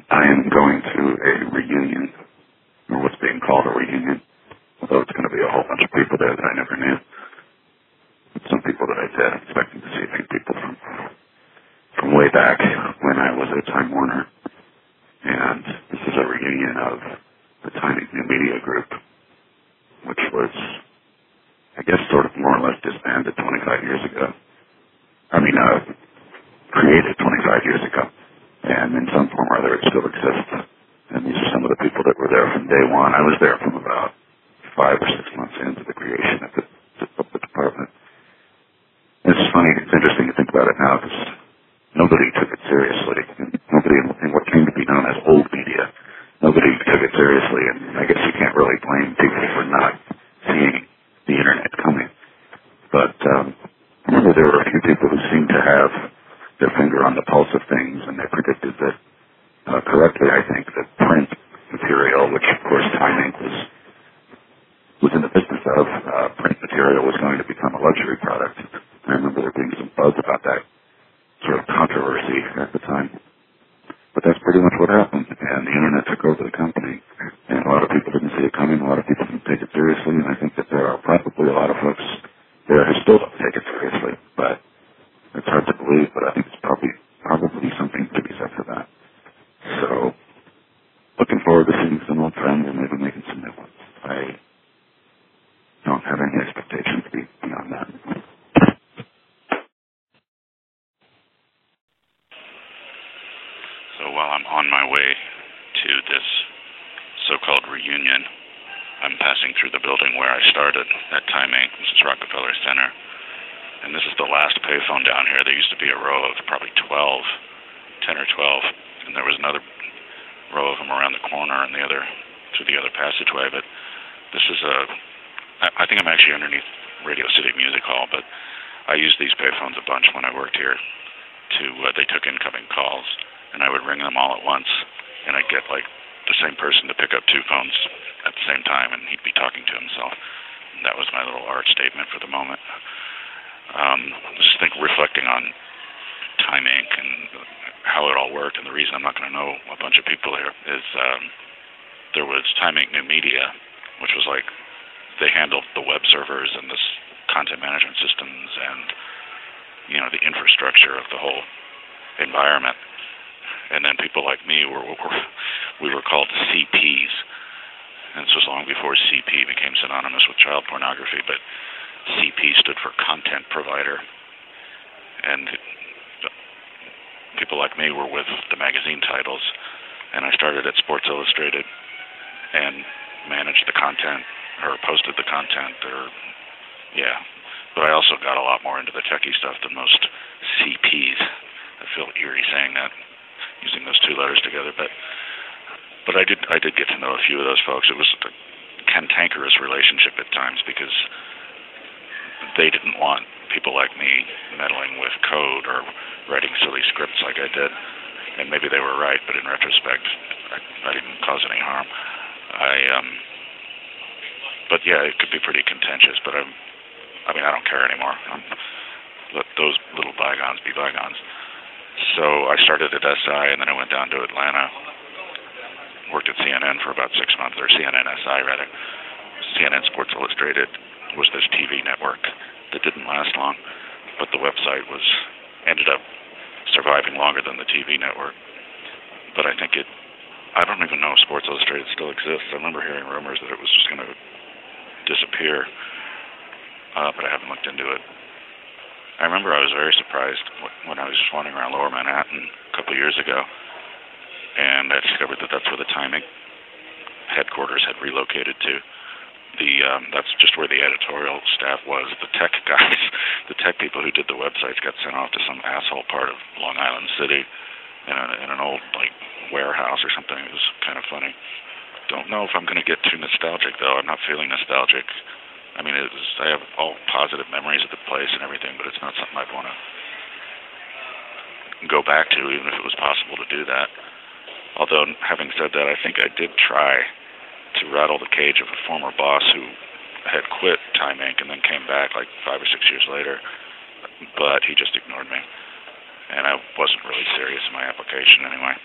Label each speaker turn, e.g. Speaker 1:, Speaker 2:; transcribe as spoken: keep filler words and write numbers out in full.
Speaker 1: I am going to a reunion, or what's being called a reunion, although it's going to be a whole bunch of people there that I never knew. Some people that I did, expecting to see a few people from from way back when I was at Time Warner. And this is a reunion of the Timing New Media Group, which was, I guess, sort of more or less disbanded twenty-five years ago. I mean, uh, created twenty-five years ago. And in some form or other, it still exists. And these are some of the people that were there from day one. I was there from about five or six months into the creation of the, of the department. It's funny, it's interesting to think about it now, because nobody took it seriously. Nobody in what came to be known as old media, nobody took it seriously, and I guess you can't really blame people for not seeing the internet coming. But um, I remember there were a few people who seemed to have their finger on the pulse of things, and they predicted that, uh, correctly, I think, that print material, which of course Time Inc was was in the business of, uh, print material was going to become a luxury product. I remember there being some buzz about that sort of controversy at the time. But that's pretty much what happened, and the internet took over the company, and a lot of people didn't see it coming, a lot of people didn't take it seriously, and I think that there are probably a lot of folks there who still don't take it seriously, but it's hard to believe, but I think it's probably probably something to be said for that. So, looking forward to seeing some old friends and maybe making some new ones. I don't have any expectations beyond that.
Speaker 2: So while I'm on my way to this so-called reunion, I'm passing through the building where I started at Time Inc. This is Rockefeller Center. And this is the last payphone down here. There used to be a row of probably twelve, ten or twelve, and there was another row of them around the corner and the other through the other passageway. But this is a, I think I'm actually underneath Radio City Music Hall, but I used these payphones a bunch when I worked here. To uh, they took incoming calls, and I would ring them all at once, and I'd get like the same person to pick up two phones at the same time, and he'd be talking to himself. And that was my little art statement for the moment. Um, just think reflecting on Time Inc and how it all worked, and the reason I'm not going to know a bunch of people here is um, there was Time Inc New Media, which was like they handled the web servers and the content management systems and you know the infrastructure of the whole environment. And then people like me were, were we were called C Ps, and this was long before C P became synonymous with child pornography, but C P stood for Content Provider, and people like me were with the magazine titles, and I started at Sports Illustrated and managed the content, or posted the content, or, yeah, but I also got a lot more into the techie stuff than most C Ps. I feel eerie saying that, using those two letters together, but but I did I did get to know a few of those folks. It was a cantankerous relationship at times, because they didn't want people like me meddling with code or writing silly scripts like I did. And maybe they were right, but in retrospect, I, I didn't cause any harm. I, um, but yeah, it could be pretty contentious, but I'm, I mean, I don't care anymore. I'm, let those little bygones be bygones. So I started at S I, and then I went down to Atlanta, worked at C N N for about six months, or C N N S I rather. C N N Sports Illustrated was this T V network that didn't last long, but the website was ended up surviving longer than the T V network. But I think it, I don't even know if Sports Illustrated still exists. I remember hearing rumors that it was just going to disappear, uh, but I haven't looked into it. I remember I was very surprised when I was just wandering around Lower Manhattan a couple of years ago, and I discovered that that's where the Time Inc headquarters had relocated to. The um, that's just where the editorial staff was. The tech guys, the tech people who did the websites got sent off to some asshole part of Long Island City in, a, in an old like warehouse or something. It was kind of funny. Don't know if I'm going to get too nostalgic though. I'm not feeling nostalgic. I mean, it was, I have all positive memories of the place and everything, but it's not something I'd want to go back to, even if it was possible to do that. Although, having said that, I think I did try to rattle the cage of a former boss who had quit Time Inc and then came back like five or six years later, but he just ignored me, and I wasn't really serious in my application anyway.